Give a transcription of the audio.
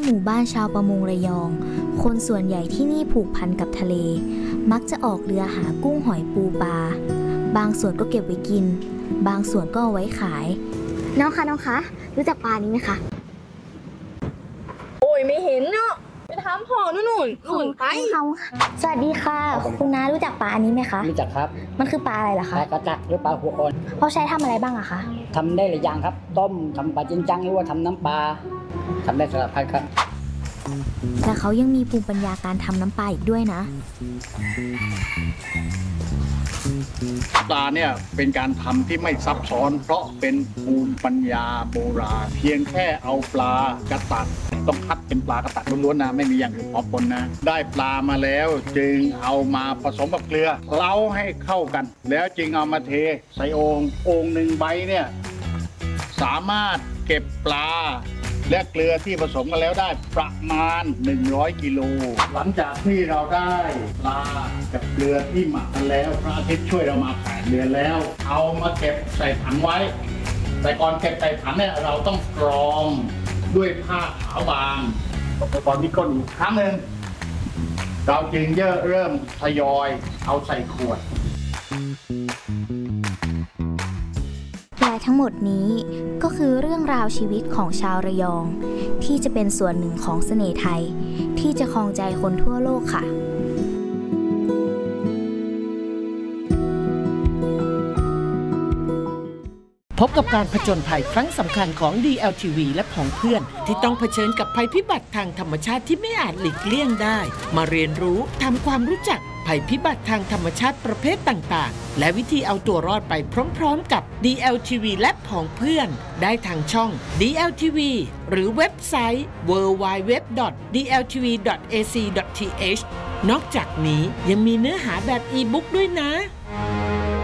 หมู่บ้านชาวประมงระยองคนส่วนใหญ่ที่นี่ผูกพันกับทะเลมักจะออกเรือหากุ้งหอยปูปลาบางส่วนก็เก็บไว้กินบางส่วนก็เอาไว้ขายน้องคะรู้จักปลานี้ไหมคะโอ้ยไม่เห็นเนาะไปถามพ่อนู่นไปสวัสดีค่ะคุณน้ารู้จักปลาอันนี้ไหมคะรู้จักครับมันคือปลาอะไรล่ะคะปลากระจักหรือปลาหัวอ่อนเขาใช้ทำอะไรบ้างอะคะทำได้หลายอย่างครับต้มทำปลาจิ้งจังหรือว่าทำน้ำปลาทำได้สารพัดครับและเขายังมีภูมิปัญญาการทำน้ำปลาอีกด้วยนะปลาเนี่ยเป็นการทำที่ไม่ซับซ้อนเพราะเป็นภูมิปัญญาโบราณเพียงแค่เอาปลากระตักต้องคัดเป็นปลากระตักล้วนๆนะไม่มีอย่างอื่นปนนะได้ปลามาแล้วจึงเอามาผสมกับเกลือเคล้าให้เข้ากันแล้วจึงเอามาเทใส่โอ่งหนึ่งใบเนี่ยสามารถเก็บปลาและเกลือที่ผสมกันแล้วได้ประมาณ100 กิโลหลังจากที่เราได้ปลากับเกลือที่หมักกันแล้วพระอาทิตย์ช่วยเรามา8 เดือนแล้วเอามาเก็บใส่ถังไว้แต่ก่อนเก็บใส่ถังเนี่ยเราต้องกรองด้วยผ้าขาวบางตอนนี้ก้นอีกครั้งหนึ่งเราจึงเริ่มทยอยเอาใส่ขวดและทั้งหมดนี้ก็คือเรื่องราวชีวิตของชาวระยองที่จะเป็นส่วนหนึ่งของเสน่ห์ไทยที่จะครองใจคนทั่วโลกค่ะพบกับการผจญภัยครั้งสำคัญของ DLTV และผองเพื่อนที่ต้องเผชิญกับภัยพิบัติทางธรรมชาติที่ไม่อาจหลีกเลี่ยงได้มาเรียนรู้ทำความรู้จักภัยพิบัติทางธรรมชาติประเภทต่างๆและวิธีเอาตัวรอดไปพร้อมๆกับ DLTV และผองเพื่อนได้ทางช่อง DLTV หรือเว็บไซต์ www.dltv.ac.th นอกจากนี้ยังมีเนื้อหาแบบอีบุ๊กด้วยนะ